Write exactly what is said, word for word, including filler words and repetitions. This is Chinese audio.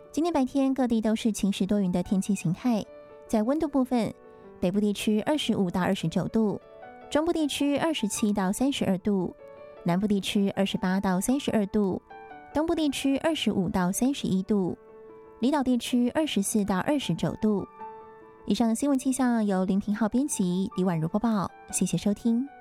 今天白天各地都是晴时多云的天气形态。在温度部分，北部地区二十五到二十九度，中部地区二十七到三十二度，南部地区二十八到三十二度，东部地区二十五到三十一度，离岛地区二十四到二十九度。以上新闻气象由林平浩编辑，李婉如播报，谢谢收听。